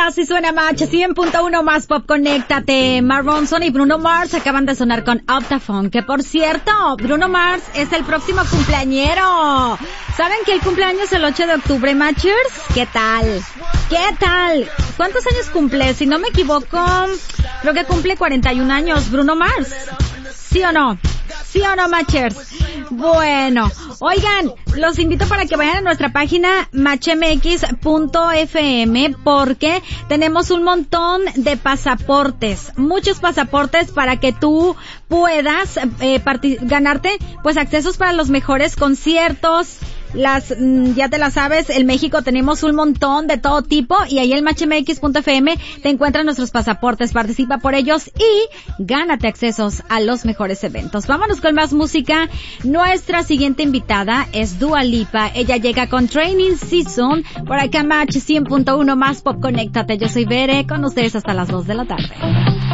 Así suena Match 100.1 más pop, conéctate. Mark Ronson y Bruno Mars acaban de sonar con Optaphone, que por cierto, Bruno Mars es el próximo cumpleañero. ¿Saben que el cumpleaños es el 8 de octubre, Matchers? ¿Qué tal? ¿Qué tal? ¿Cuántos años cumple? Si no me equivoco, creo que cumple 41 años Bruno Mars. ¿Sí o no? ¿Sí o no, Matchers? Bueno, oigan, los invito para que vayan a nuestra página matchmx.fm porque tenemos un montón de pasaportes, muchos pasaportes para que tú puedas ganarte pues accesos para los mejores conciertos. Ya te la sabes, en México tenemos un montón de todo tipo y ahí en matchmx.fm te encuentran nuestros pasaportes, participa por ellos y gánate accesos a los mejores eventos. Vámonos con más música. Nuestra siguiente invitada es Dua Lipa. Ella llega con Training Season por acá Match 100.1 más pop, conéctate. Yo soy Bere, con ustedes hasta las 2 de la tarde.